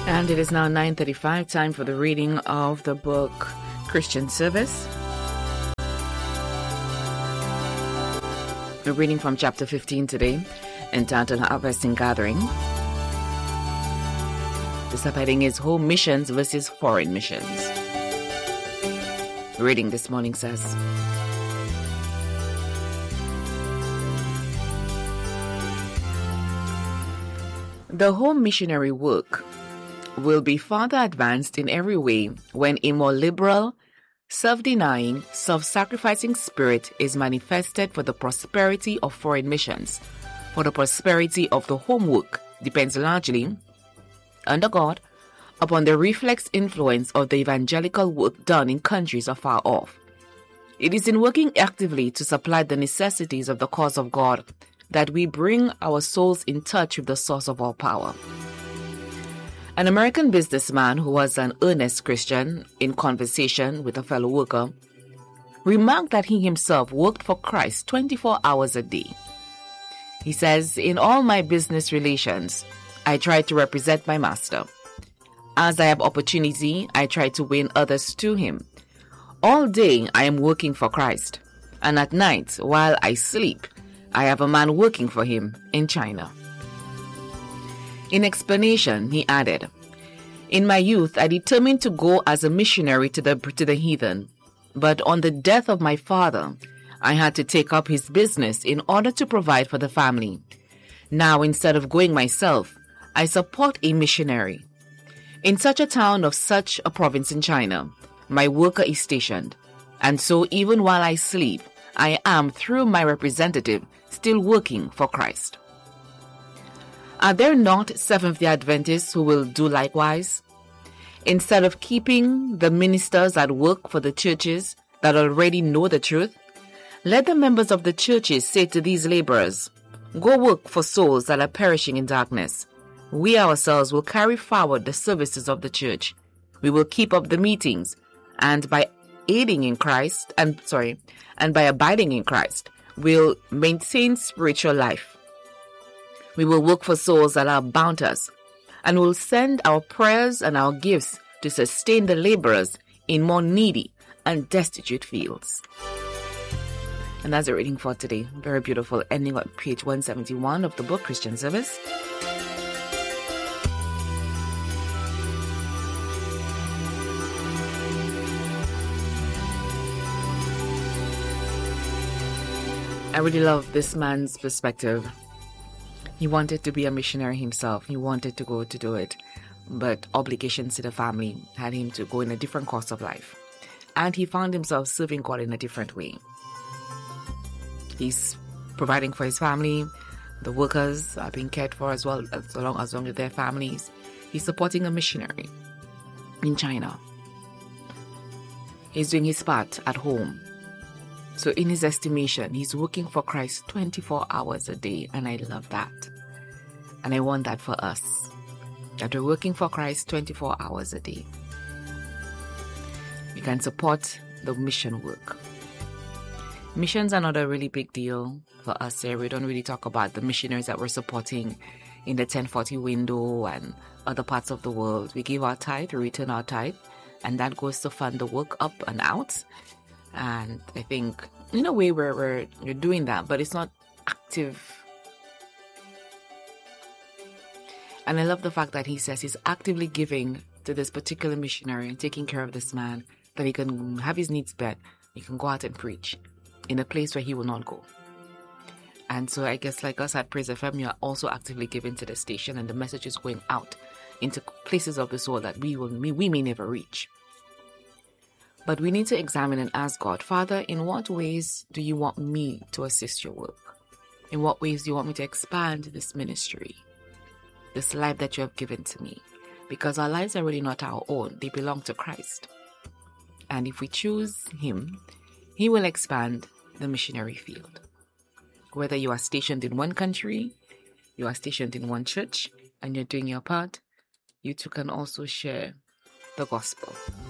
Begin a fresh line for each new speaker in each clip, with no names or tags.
And it is now 9:35, time for the reading of the book Christian Service. We're reading from chapter 15 today, entitled Harvest and Gathering. The subheading is Home Missions versus Foreign Missions. The reading this morning says, the home missionary work will be further advanced in every way when a more liberal, self-denying, self-sacrificing spirit is manifested for the prosperity of foreign missions. For the prosperity of the home work depends largely, under God, upon the reflex influence of the evangelical work done in countries afar off. It is in working actively to supply the necessities of the cause of God that we bring our souls in touch with the source of all power. An American businessman who was an earnest Christian, in conversation with a fellow worker, remarked that he himself worked for Christ 24 hours a day. He says, in all my business relations, I try to represent my master. As I have opportunity, I try to win others to him. All day I am working for Christ, and at night, while I sleep, I have a man working for him in China. In explanation, he added, in my youth, I determined to go as a missionary to the heathen, but on the death of my father, I had to take up his business in order to provide for the family. Now, instead of going myself, I support a missionary. In such a town of such a province in China, my worker is stationed, and so even while I sleep, I am, through my representative, still working for Christ. Are there not Seventh-day Adventists who will do likewise? Instead of keeping the ministers at work for the churches that already know the truth, let the members of the churches say to these laborers, go work for souls that are perishing in darkness. We ourselves will carry forward the services of the church. We will keep up the meetings, and by aiding in Christ, and by abiding in Christ, we'll maintain spiritual life. We will work for souls that are about us, and will send our prayers and our gifts to sustain the laborers in more needy and destitute fields. And that's the reading for today. Very beautiful, ending on page 171 of the book Christian Service. I really love this man's perspective. He wanted to be a missionary himself. He wanted to go to do it. But obligations to the family had him to go in a different course of life. And he found himself serving God in a different way. He's providing for his family. The workers are being cared for as well, as long as their families. He's supporting a missionary in China. He's doing his part at home. So in his estimation, he's working for Christ 24 hours a day, and I love that. And I want that for us, that we're working for Christ 24 hours a day. We can support the mission work. Missions are not a really big deal for us here. We don't really talk about the missionaries that we're supporting in the 1040 window and other parts of the world. We give our tithe, we return our tithe, and that goes to fund the work up and out. And I think, in a way, we're doing that, but it's not active. And I love the fact that he says he's actively giving to this particular missionary and taking care of this man, that he can have his needs met. He can go out and preach in a place where he will not go. And so I guess like us at Praise FM, you are also actively giving to the station, and the message is going out into places of the soul that we may never reach. But we need to examine and ask God, Father, in what ways do you want me to assist your work? In what ways do you want me to expand this ministry, this life that you have given to me? Because our lives are really not our own. They belong to Christ. And if we choose him, he will expand the missionary field. Whether you are stationed in one country, you are stationed in one church, and you're doing your part, you too can also share the gospel.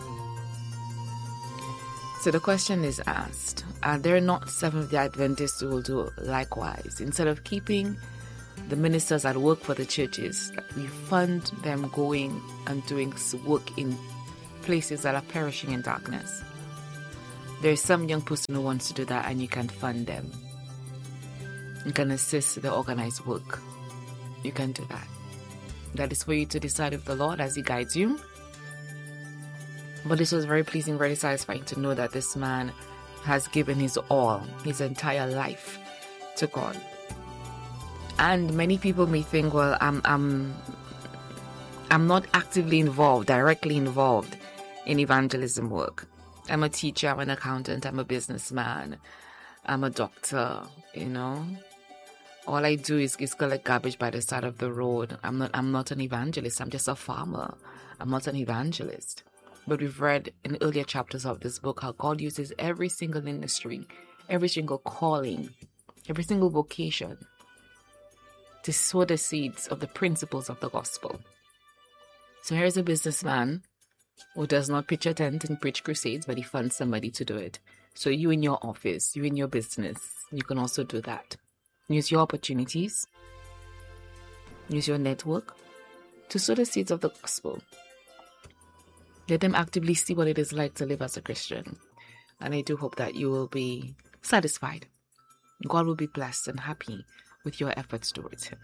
So the question is asked, are there not Seventh-day Adventists who will do likewise? Instead of keeping the ministers that work for the churches, that we fund them going and doing work in places that are perishing in darkness. There's some young person who wants to do that, and you can fund them. You can assist the organized work. You can do that. That is for you to decide with the Lord as He guides you. But this was very pleasing, very satisfying to know that this man has given his all, his entire life to God. And many people may think, well, I'm not actively involved, directly involved in evangelism work. I'm a teacher, I'm an accountant, I'm a businessman, I'm a doctor, All I do is collect garbage by the side of the road. I'm not an evangelist, I'm just a farmer. I'm not an evangelist. But we've read in earlier chapters of this book how God uses every single industry, every single calling, every single vocation to sow the seeds of the principles of the gospel. So here's a businessman who does not pitch a tent and preach crusades, but he funds somebody to do it. So you in your office, you in your business, you can also do that. Use your opportunities, use your network to sow the seeds of the gospel. Let them actively see what it is like to live as a Christian. And I do hope that you will be satisfied. God will be blessed and happy with your efforts towards Him.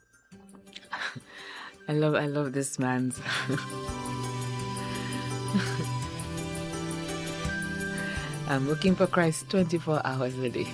I love this man's I'm looking for Christ 24 hours a day.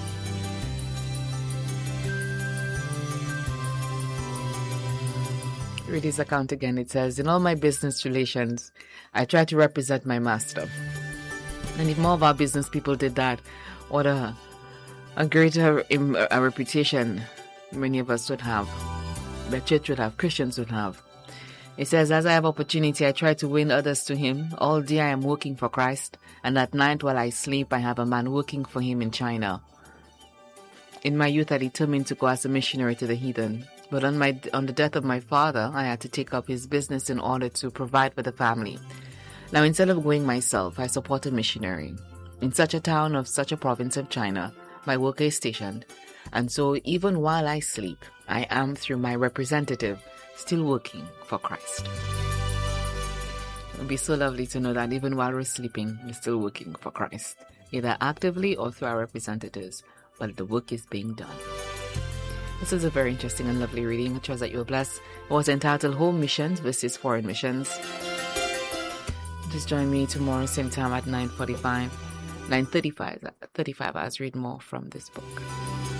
Read his account again. It says, in all my business relations, I try to represent my master. And if more of our business people did that, what a greater a reputation many of us would have. The church would have, Christians would have. It says, as I have opportunity, I try to win others to Him. All day I am working for Christ, and at night while I sleep, I have a man working for Him in China. In my youth, I determined to go as a missionary to the heathen. But on the death of my father, I had to take up his business in order to provide for the family. Now, instead of going myself, I support a missionary. In such a town of such a province of China, my worker is stationed. And so even while I sleep, I am, through my representative, still working for Christ. It would be so lovely to know that even while we're sleeping, we're still working for Christ, either actively or through our representatives, but the work is being done. This is a very interesting and lovely reading. I trust that you're blessed. It was entitled Home Missions versus Foreign Missions. Just join me tomorrow, same time at 9:35 as read more from this book.